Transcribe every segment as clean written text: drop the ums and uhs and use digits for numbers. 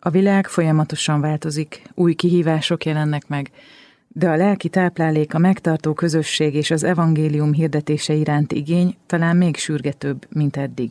A világ folyamatosan változik, új kihívások jelennek meg, de a lelki táplálék, a megtartó közösség és az evangélium hirdetése iránti igény talán még sürgetőbb, mint eddig.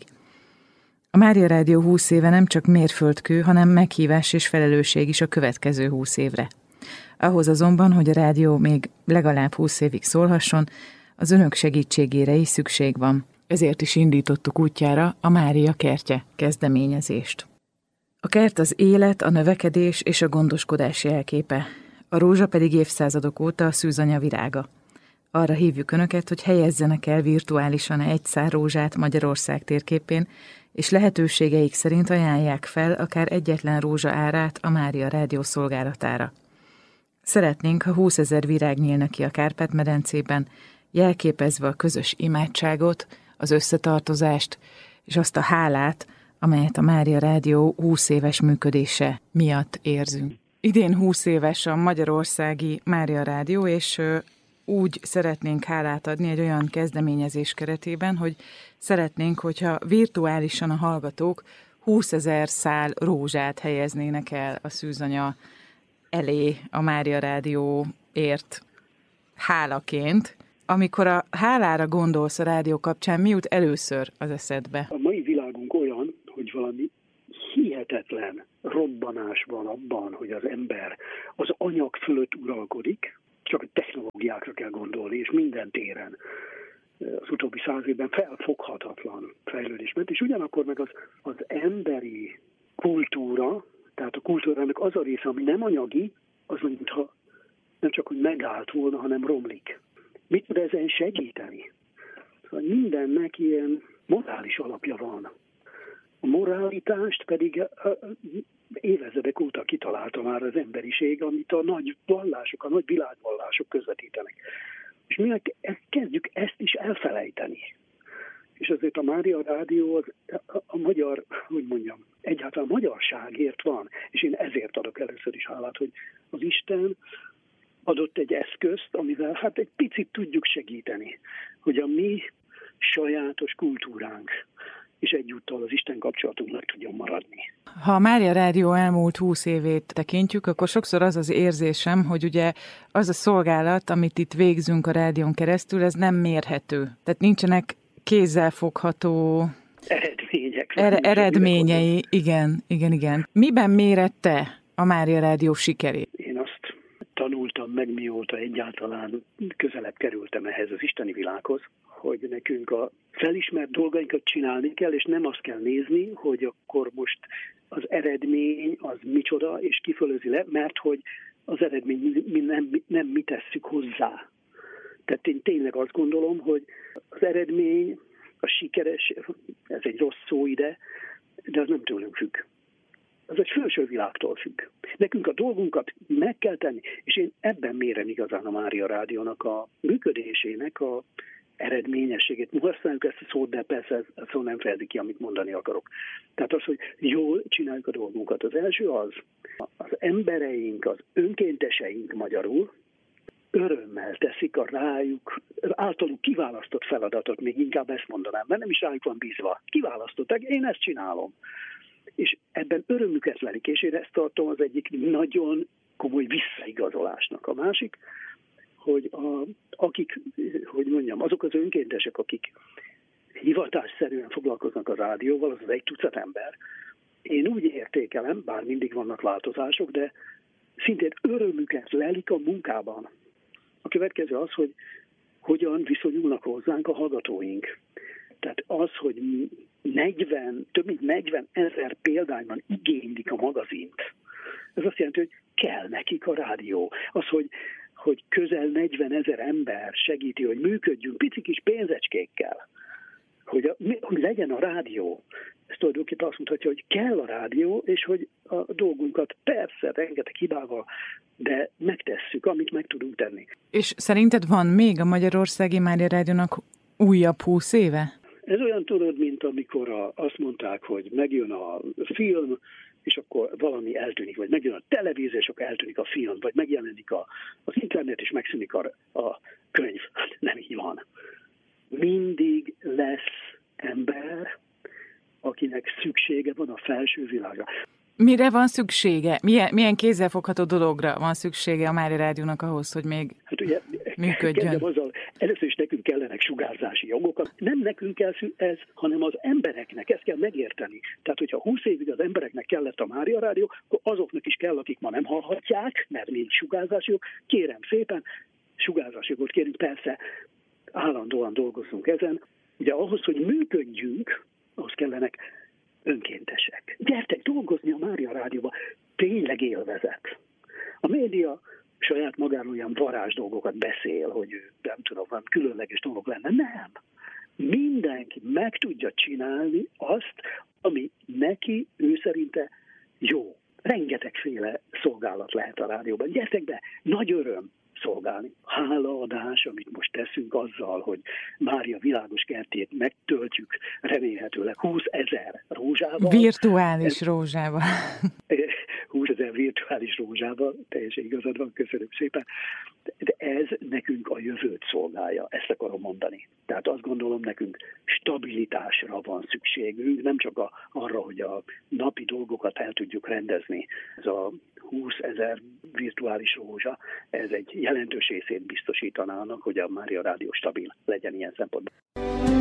A Mária Rádió 20 éve nem csak mérföldkő, hanem meghívás és felelősség is a következő 20 évre. Ahhoz azonban, hogy a rádió még legalább 20 évig szólhasson, az önök segítségére is szükség van. Ezért is indítottuk útjára a Mária kertje kezdeményezést. A kert az élet, a növekedés és a gondoskodás jelképe, a rózsa pedig évszázadok óta a szűzanya virága. Arra hívjuk önöket, hogy helyezzenek el virtuálisan egy szár rózsát Magyarország térképén, és lehetőségeik szerint ajánlják fel akár egyetlen rózsa árát a Mária Rádió szolgálatára. Szeretnénk, ha 20 000 virág nyílna ki a Kárpát-medencében, jelképezve a közös imádságot, az összetartozást és azt a hálát, amelyet a Mária Rádió 20 éves működése miatt érzünk. Idén 20 éves a magyarországi Mária Rádió, és úgy szeretnénk hálát adni egy olyan kezdeményezés keretében, hogy szeretnénk, hogyha virtuálisan a hallgatók 20 000 szál rózsát helyeznének el a szűzanya elé a Mária Rádióért hálaként. Amikor a hálára gondolsz a rádió kapcsán, mi jut először az eszedbe? A mai világunk olyan, hogy valami hihetetlen robbanás van abban, hogy az ember az anyag fölött uralkodik, csak a technológiákra kell gondolni, és minden téren az utóbbi 100 évben felfoghatatlan fejlődés ment, és ugyanakkor meg az emberi kultúra, tehát a kultúrának az a része, ami nem anyagi, az mintha nem csak, hogy megállt volna, hanem romlik. Mit tud ezen segíteni? Szóval mindennek ilyen morális alapja van. A moralitást pedig évezredek óta kitalálta már az emberiség, amit a nagy vallások, a nagy világvallások közvetítenek. És mi kezdjük ezt is elfelejteni. És azért a Mária Rádió a magyar, hogy mondjam, egyáltalán a magyarságért van. És én ezért adok először is hálát, hogy az Isten adott egy eszközt, amivel hát egy picit tudjuk segíteni, hogy a mi sajátos kultúránk és egyúttal az Isten kapcsolatunknak tudjon maradni. Ha a Mária Rádió elmúlt 20 évét tekintjük, akkor sokszor az az érzésem, hogy ugye az a szolgálat, amit itt végzünk a rádión keresztül, ez nem mérhető. Tehát nincsenek kézzelfogható eredményei. Igen. Miben mérette a Mária Rádió sikerét? Én azt tanultam meg, mióta egyáltalán közelebb kerültem ehhez az isteni világhoz, hogy nekünk a felismert dolgainkat csinálni kell, és nem azt kell nézni, hogy akkor most az eredmény az micsoda, és kifölözi le, mert hogy az eredmény nem mi tesszük hozzá. Tehát én tényleg azt gondolom, hogy az eredmény, a sikeres, ez egy rossz szó ide, de az nem tőlünk függ. Az egy felső világtól függ. Nekünk a dolgunkat meg kell tenni, és én ebben mérem igazán a Mária Rádiónak a működésének a eredményességét. Használjuk ezt a szót, de persze ez szó nem fejezi ki, amit mondani akarok. Tehát az, hogy jól csináljuk a dolgunkat. Az első az embereink, az önkénteseink magyarul örömmel teszik a rájuk, általuk kiválasztott feladatot, még inkább ezt mondanám, mert nem is rájuk van bízva. Kiválasztották, én ezt csinálom. És ebben örömüket lelik, és én ezt tartom az egyik nagyon komoly visszaigazolásnak. A másik, hogy azok az önkéntesek, akik hivatásszerűen foglalkoznak a rádióval, az egy tucat ember. Én úgy értékelem, bár mindig vannak változások, de szintén örömüket lelik a munkában. A következő az, hogy hogyan viszonyulnak hozzánk a hallgatóink. Tehát az, hogy több mint 40 000 példányban igénylik a magazint. Ez azt jelenti, hogy kell nekik a rádió. Az, hogy közel 40 000 ember segíti, hogy működjünk pici kis pénzecskékkel, hogy legyen a rádió. Ez tulajdonképpen azt mutatja, hogy kell a rádió, és hogy a dolgunkat persze rengeteg hibával, de megtesszük, amit meg tudunk tenni. És szerinted van még a Magyarországi Mária Rádiónak újabb 20 éve? Ez olyan tudod, mint amikor azt mondták, hogy megjön a film, és akkor valami eltűnik, vagy megjön a televízió, és akkor eltűnik a film, vagy megjelenik az internet, és megszűnik a könyv. Hát nem így van. Mindig lesz ember, akinek szüksége van a felső világra. Mire van szüksége? Milyen kézzelfogható dologra van szüksége a Mária Rádiónak ahhoz, hogy még ugye, működjön? Azzal, először is nekünk kellenek sugárzási jogok. Nem nekünk kell ez, hanem az embereknek. Ezt kell megérteni. Tehát, hogyha 20 évig az embereknek kellett a Mária Rádió, akkor azoknak is kell, akik ma nem hallhatják, mert nincs sugárzási jog. Kérem szépen, sugárzási jogot kérünk, persze állandóan dolgozzunk ezen. Ugye ahhoz, hogy működjünk, ahhoz kellenek önkéntesek. Gyertek dolgozni a Mária Rádióba, tényleg élvezet. A média saját magáról ilyen varázs dolgokat beszél, hogy nem tudom, van különleges dolog lenne. Nem. Mindenki meg tudja csinálni azt, ami neki, ő szerinte jó. Rengetegféle szolgálat lehet a rádióban. Gyertek be, nagy öröm szolgálni. Hálaadás, amit most teszünk azzal, hogy Mária világos kertjét megtöltjük remélhetőleg 20 000 rózsával. Virtuális rózsával. 20 000 virtuális rózsával, teljesen igazad van, köszönöm szépen. De ez nekünk a jövőt szolgálja, ezt akarom mondani. Tehát azt gondolom, nekünk stabilitásra van szükségünk, nem csak arra, hogy a napi dolgokat el tudjuk rendezni. Ez a 20 000 virtuális rózsa, ez egy jelentős részét biztosítaná annak, hogy a Mária Rádió stabil legyen ilyen szempontból.